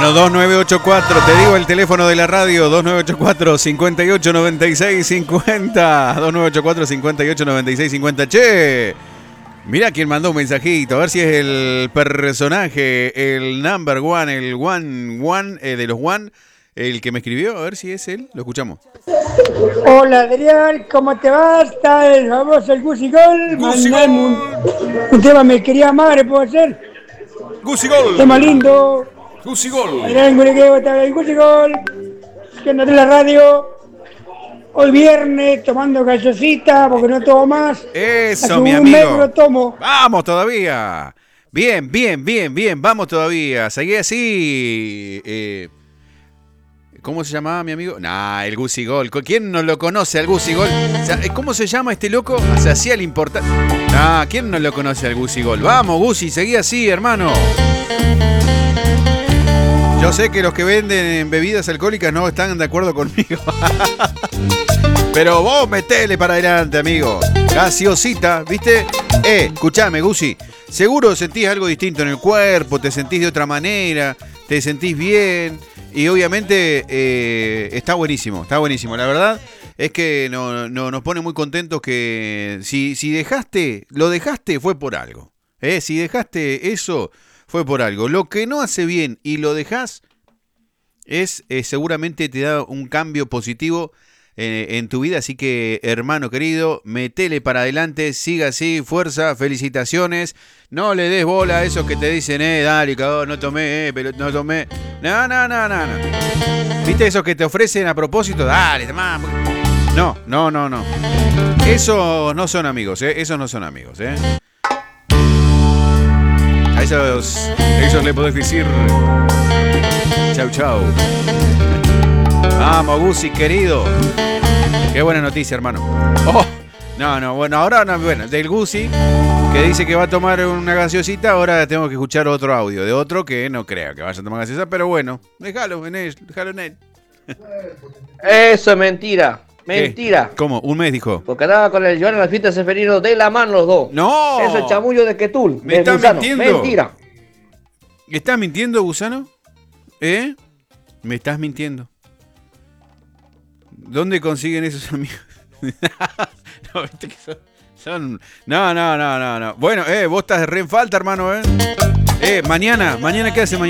hermano, 2984, te digo el teléfono de la radio, 2984 589650, 2984 589650. Che, mira quién mandó un mensajito, a ver si es el personaje, el number one, el one de los one, el que me escribió, a ver si es él, lo escuchamos. Hola Adrián, ¿cómo te va? Está el famoso el Gusi Gol. Mandame un tema, me quería madre, ¿puede ser? Gusi Gol. Tema lindo. Gusi Gol. Adrián Guregueo, está el Gusi Gol. Que ando en la radio. Hoy viernes, tomando gallosita, porque no tomo más. Eso, mi amigo. Un metro tomo. Vamos todavía. Bien, vamos todavía. Seguí así. ¿Cómo se llamaba mi amigo? El Gusi Gol. ¿Quién no lo conoce al Gusi Gol? O sea, ¿cómo se llama este loco? Se hacía el importante. ¿Quién no lo conoce al Gusi Gol? Vamos, Gusi, seguí así, hermano. Yo sé que los que venden bebidas alcohólicas no están de acuerdo conmigo. Pero vos metele para adelante, amigo. Gaseosita, ¿viste? Escuchame, Gusi. Seguro sentís algo distinto en el cuerpo, te sentís de otra manera, te sentís bien. Y obviamente está buenísimo. La verdad es que nos pone muy contentos que si lo dejaste fue por algo. Si dejaste eso fue por algo. Lo que no hace bien y lo dejás seguramente te da un cambio positivo en tu vida. Así que, hermano querido, metele para adelante, siga así, fuerza, felicitaciones. No le des bola a esos que te dicen, dale, cabrón, no tomé, pero no tomé. No. ¿Viste esos que te ofrecen a propósito? Dale, tomá. No. Esos no son amigos, Esos no son amigos, A esos le podés decir chau. Vamos, Gusi, querido. Qué buena noticia, hermano. Bueno, del Gusi, que dice que va a tomar una gaseosita, ahora tengo que escuchar otro audio de otro que no crea que vaya a tomar gaseosa, pero bueno, déjalo en él. Eso es mentira. Mentira. ¿Cómo? Un mes dijo. Porque andaba con el Joan en la fiesta Seferino de la mano los dos. ¡No! Eso es chamullo de Quetul. ¿Me estás mintiendo? Mentira. ¿Estás mintiendo, Gusano? ¿Me estás mintiendo? ¿Dónde consiguen esos amigos? No, viste que son... No. Bueno, vos estás re en falta, hermano, mañana, ¿qué hace mañana?